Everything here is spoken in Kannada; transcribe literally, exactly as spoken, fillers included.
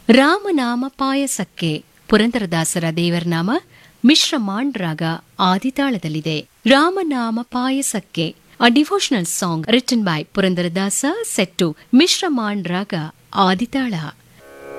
ರಾಮನಾಮ ಪಾಯಸಕ್ಕೆ ಪುರಂದರದಾಸರ ದೇವರನಾಮ ಮಿಶ್ರ ಮಾಂಡ್ರಾಗ ಆದಿತಾಳದಲ್ಲಿದೆ. ರಾಮನಾಮ ಪಾಯಸಕ್ಕೆ a devotional song written by Purandaradasa set to Mishra Mandraga Aditala.